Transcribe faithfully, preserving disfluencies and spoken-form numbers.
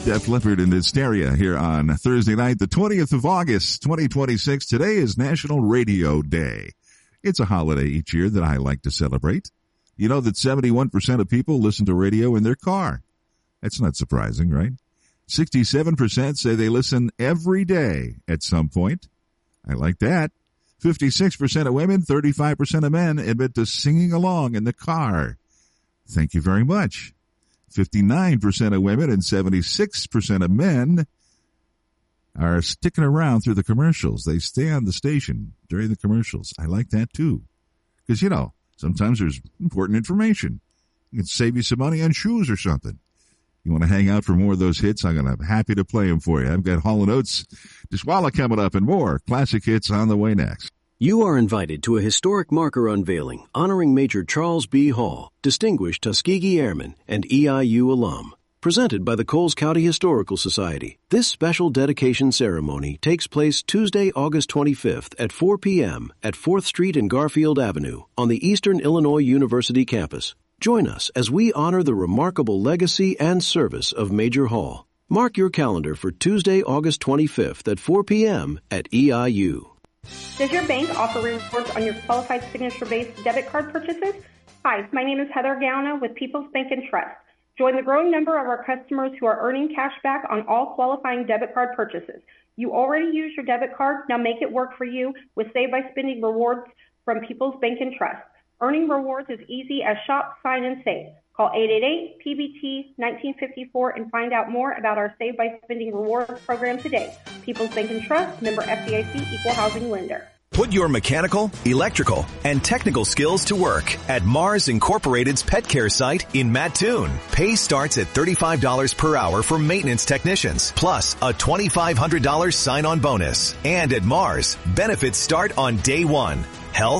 Def Leppard and Hysteria here on Thursday night, the twentieth of August, twenty twenty-six. Today is National Radio Day. It's a holiday each year that I like to celebrate. You know that seventy-one percent of people listen to radio in their car. That's not surprising, right? sixty-seven percent say they listen every day at some point. I like that. fifty-six percent of women, thirty-five percent of men admit to singing along in the car. Thank you very much. fifty-nine percent of women and seventy-six percent of men are sticking around through the commercials. They stay on the station during the commercials. I like that too. Because, you know, sometimes there's important information. It can save you some money on shoes or something. You want to hang out for more of those hits? I'm going to be happy to play them for you. I've got Hall and Oates, Dishwalla coming up and more classic hits on the way next. You are invited to a historic marker unveiling honoring Major Charles B. Hall, distinguished Tuskegee Airman and E I U alum. Presented by the Coles County Historical Society, this special dedication ceremony takes place Tuesday, August twenty-fifth at four p.m. at fourth Street and Garfield Avenue on the Eastern Illinois University campus. Join us as we honor the remarkable legacy and service of Major Hall. Mark your calendar for Tuesday, August twenty-fifth at four p.m. at E I U. Does your bank offer rewards on your qualified signature-based debit card purchases? Hi, my name is Heather Gauna with People's Bank and Trust. Join the growing number of our customers who are earning cash back on all qualifying debit card purchases. You already use your debit card, now make it work for you with Save by Spending rewards from People's Bank and Trust. Earning rewards is easy as shop, sign, and save. Call eight eight eight P B T nineteen fifty-four and find out more about our Save by Spending rewards program today. People's Bank and Trust, member F D I C, equal housing lender. Put your mechanical, electrical, and technical skills to work at Mars Incorporated's pet care site in Mattoon. Pay starts at thirty-five dollars per hour for maintenance technicians, plus a twenty-five hundred dollars sign-on bonus. And at Mars, benefits start on day one. Health,